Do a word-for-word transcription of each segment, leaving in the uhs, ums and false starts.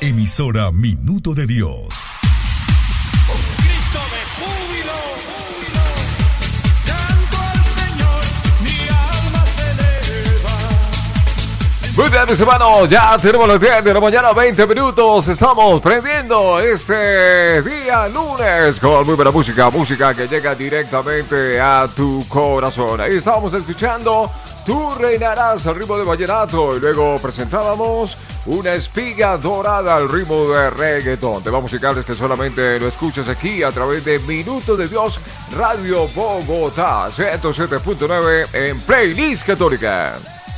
Emisora Minuto de Dios. Grito de júbilo, júbilo, canto al Señor, mi alma se eleva. Muy bien, mis hermanos, ya tenemos las diez de la mañana, veinte minutos. Estamos prendiendo este día lunes con muy buena música, música que llega directamente a tu corazón. Ahí estábamos escuchando Tú reinarás al ritmo de vallenato y luego presentábamos Una espiga dorada al ritmo de reggaetón. Temas musicales que solamente lo escuchas aquí a través de Minuto de Dios Radio Bogotá ciento siete punto nueve en Playlist Católica.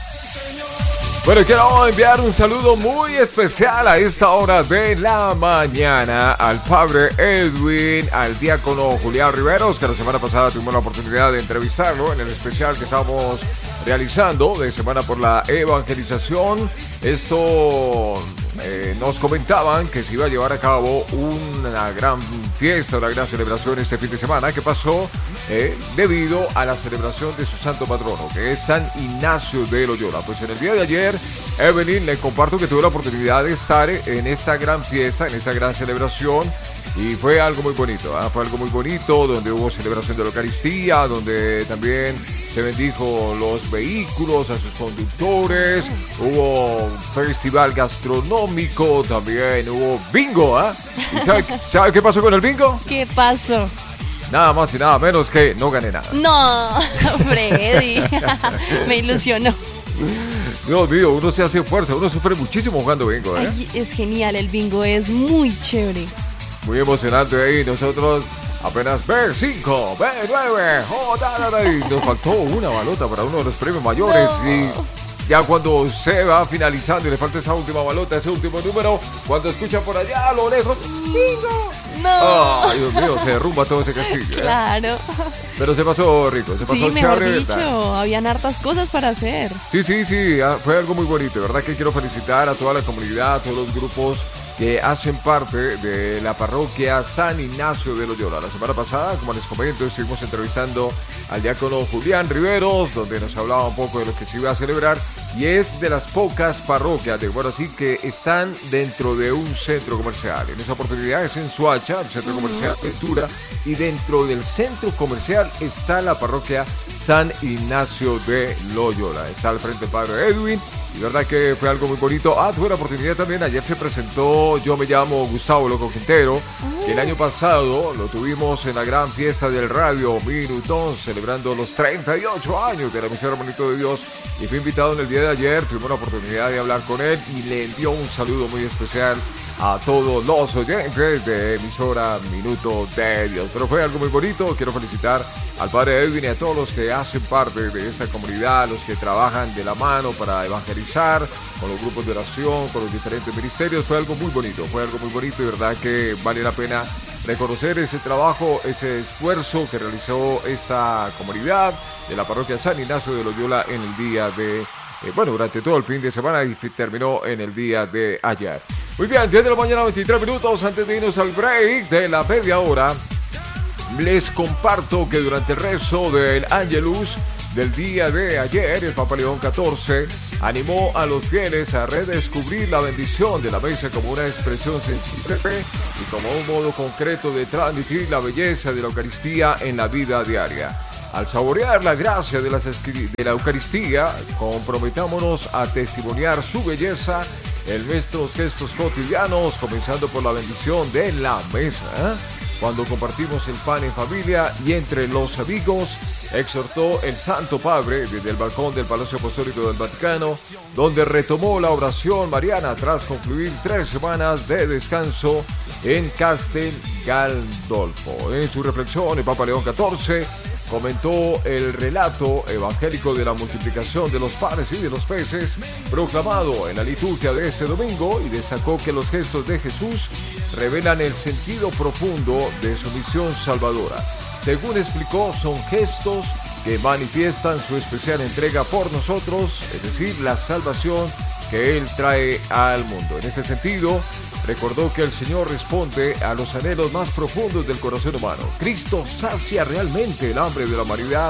Bueno, quiero enviar un saludo muy especial a esta hora de la mañana al padre Edwin, al diácono Julián Riveros, que la semana pasada tuvimos la oportunidad de entrevistarlo en el especial que estamos realizando de Semana por la Evangelización. Esto eh, nos comentaban que se iba a llevar a cabo una gran fiesta, una gran celebración este fin de semana que pasó eh, debido a la celebración de su santo patrono, que es San Ignacio de Loyola. Pues en el día de ayer, Evelyn, le comparto que tuve la oportunidad de estar en esta gran fiesta, en esta gran celebración, y fue algo muy bonito, ¿eh? Fue algo muy bonito, donde hubo celebración de la Eucaristía, donde también se bendijo los vehículos a sus conductores, hubo festival gastronómico, también hubo bingo, ¿eh? ¿Y sabe, sabe qué pasó con el bingo? ¿Qué pasó? Nada más y nada menos que no gané nada. No, Freddy, me ilusionó. Dios mío, uno se hace fuerza, uno sufre muchísimo jugando bingo, ¿eh? Ay, es genial, el bingo es muy chévere. Muy emocionante ahí, nosotros apenas B cinco, B nueve, oh, da, da, da, y nos faltó una balota para uno de los premios mayores. No. Y ya cuando se va finalizando y le falta esa última balota, ese último número, cuando escucha por allá a lo lejos, ¡bingo! No. Ay, Dios mío, se derrumba todo ese castillo, ¿eh? Claro. Pero se pasó rico, se pasó sí, chévere. mejor dicho, ¿verdad? Habían hartas cosas para hacer. Sí, sí, sí, fue algo muy bonito, ¿verdad? Que quiero felicitar a toda la comunidad, a todos los grupos que hacen parte de la parroquia San Ignacio de Loyola. La semana pasada, como les comento, estuvimos entrevistando al diácono Julián Riveros, donde nos hablaba un poco de lo que se iba a celebrar, y es de las pocas parroquias, de, bueno, así que están dentro de un centro comercial. En esa oportunidad es en Soacha, el centro comercial Ventura, y dentro del centro comercial está la parroquia San Ignacio de Loyola. Está al frente el padre Edwin, y verdad que fue algo muy bonito. Ah, tuve la oportunidad también, ayer se presentó Yo Me Llamo Gustavo Loco Quintero, que el año pasado lo tuvimos en la gran fiesta del radio Minutón, celebrando los treinta y ocho años de la emisora Minuto de Dios, y fue invitado en el día de ayer. Tuvimos la oportunidad de hablar con él y le envió un saludo muy especial a todos los oyentes de emisora Minuto de Dios. Pero fue algo muy bonito. Quiero felicitar al padre Edwin y a todos los que hacen parte de esta comunidad, los que trabajan de la mano para evangelizar, con los grupos de oración, con los diferentes ministerios. Fue algo muy bonito, fue algo muy bonito y verdad que vale la pena reconocer ese trabajo, ese esfuerzo que realizó esta comunidad de la parroquia San Ignacio de Loyola en el día de, eh, bueno, durante todo el fin de semana y terminó en el día de ayer. Muy bien, diez de la mañana, veintitrés minutos, antes de irnos al break de la media hora, les comparto que durante el rezo del Angelus del día de ayer, el Papa León catorce animó a los fieles a redescubrir la bendición de la mesa como una expresión sencilla y como un modo concreto de transmitir la belleza de la Eucaristía en la vida diaria. Al saborear la gracia de, las, de la Eucaristía, comprometámonos a testimoniar su belleza en nuestros gestos cotidianos, comenzando por la bendición de la mesa, ¿eh? Cuando compartimos el pan en familia y entre los amigos, exhortó el Santo Padre desde el balcón del Palacio Apostólico del Vaticano, donde retomó la oración mariana tras concluir tres semanas de descanso en Castel Gandolfo. En su reflexión, el Papa León catorce comentó el relato evangélico de la multiplicación de los panes y de los peces proclamado en la liturgia de este domingo y destacó que los gestos de Jesús revelan el sentido profundo de su misión salvadora. Según explicó, son gestos que manifiestan su especial entrega por nosotros, es decir, la salvación que Él trae al mundo. En este sentido, recordó que el Señor responde a los anhelos más profundos del corazón humano. Cristo sacia realmente el hambre de la humanidad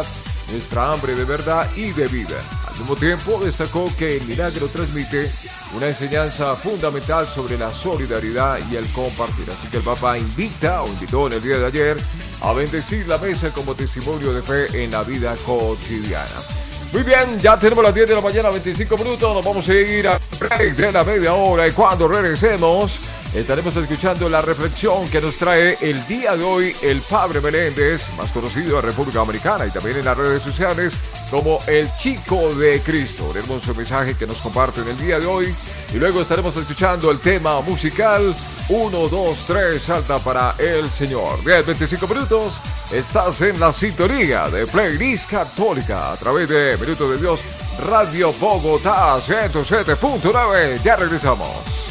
nuestra hambre de verdad y de vida. Al mismo tiempo, destacó que el milagro transmite una enseñanza fundamental sobre la solidaridad y el compartir. Así que el Papa invita o invitó en el día de ayer a bendecir la mesa como testimonio de fe en la vida cotidiana. Muy bien, ya tenemos las diez de la mañana, veinticinco minutos. Nos vamos a ir a break de la media hora y cuando regresemos estaremos escuchando la reflexión que nos trae el día de hoy el Padre Meléndez, más conocido en República Dominicana y también en las redes sociales como el Chico de Cristo. Un hermoso mensaje que nos comparte en el día de hoy y luego estaremos escuchando el tema musical uno, dos, tres, salta para el Señor. Bien, veinticinco minutos, estás en la sintonía de Playlist Católica a través de Minuto de Dios Radio Bogotá ciento siete punto nueve. Ya regresamos.